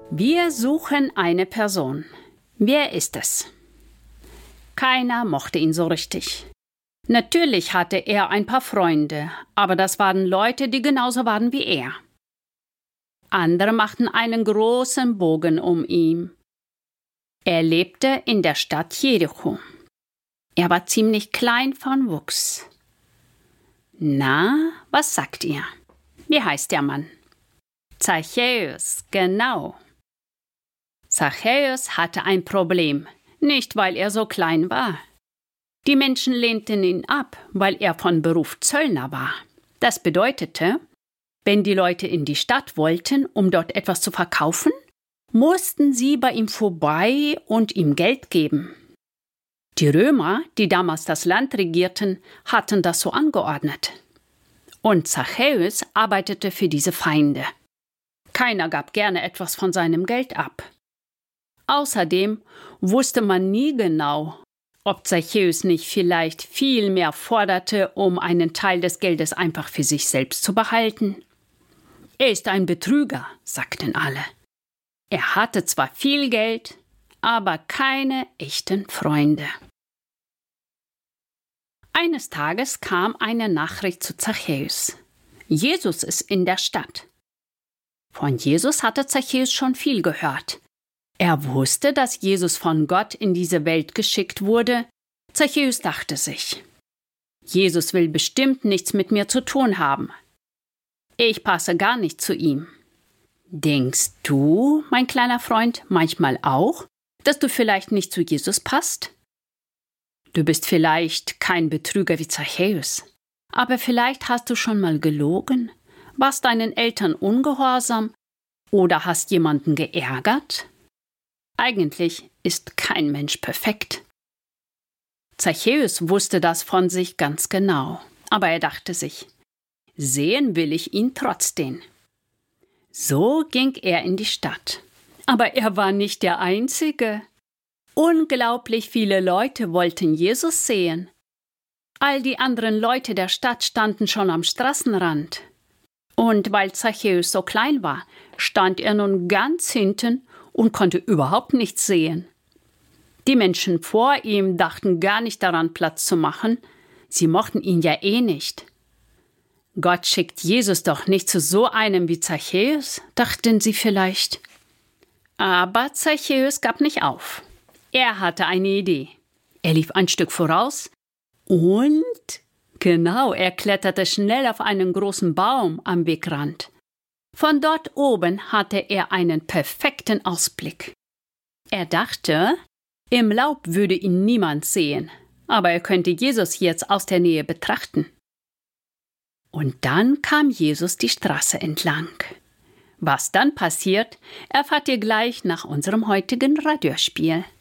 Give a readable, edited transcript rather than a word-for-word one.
Wir suchen eine Person. Wer ist es? Keiner mochte ihn so richtig. Natürlich hatte er ein paar Freunde, aber das waren Leute, die genauso waren wie er. Andere machten einen großen Bogen um ihn. Er lebte in der Stadt Jericho. Er war ziemlich klein von Wuchs. Na, was sagt ihr? Wie heißt der Mann? Zachäus, genau. Zachäus hatte ein Problem, nicht weil er so klein war. Die Menschen lehnten ihn ab, weil er von Beruf Zöllner war. Das bedeutete, wenn die Leute in die Stadt wollten, um dort etwas zu verkaufen, mussten sie bei ihm vorbei und ihm Geld geben. Die Römer, die damals das Land regierten, hatten das so angeordnet. Und Zachäus arbeitete für diese Feinde. Keiner gab gerne etwas von seinem Geld ab. Außerdem wusste man nie genau, ob Zachäus nicht vielleicht viel mehr forderte, um einen Teil des Geldes einfach für sich selbst zu behalten. Er ist ein Betrüger, sagten alle. Er hatte zwar viel Geld, aber keine echten Freunde. Eines Tages kam eine Nachricht zu Zachäus. Jesus ist in der Stadt. Von Jesus hatte Zachäus schon viel gehört. Er wusste, dass Jesus von Gott in diese Welt geschickt wurde. Zachäus dachte sich, Jesus will bestimmt nichts mit mir zu tun haben. Ich passe gar nicht zu ihm. Denkst du, mein kleiner Freund, manchmal auch, dass du vielleicht nicht zu Jesus passt? Du bist vielleicht kein Betrüger wie Zachäus, aber vielleicht hast du schon mal gelogen, warst deinen Eltern ungehorsam oder hast jemanden geärgert? Eigentlich ist kein Mensch perfekt. Zachäus wusste das von sich ganz genau, aber er dachte sich, sehen will ich ihn trotzdem. So ging er in die Stadt. Aber er war nicht der Einzige. Unglaublich viele Leute wollten Jesus sehen. All die anderen Leute der Stadt standen schon am Straßenrand. Und weil Zachäus so klein war, stand er nun ganz hinten und konnte überhaupt nichts sehen. Die Menschen vor ihm dachten gar nicht daran, Platz zu machen. Sie mochten ihn ja eh nicht. Gott schickt Jesus doch nicht zu so einem wie Zachäus, dachten sie vielleicht. Aber Zachäus gab nicht auf. Er hatte eine Idee. Er lief ein Stück voraus und, er kletterte schnell auf einen großen Baum am Wegrand. Von dort oben hatte er einen perfekten Ausblick. Er dachte, im Laub würde ihn niemand sehen, aber er könnte Jesus jetzt aus der Nähe betrachten. Und dann kam Jesus die Straße entlang. Was dann passiert, erfahrt ihr gleich nach unserem heutigen Radiospiel.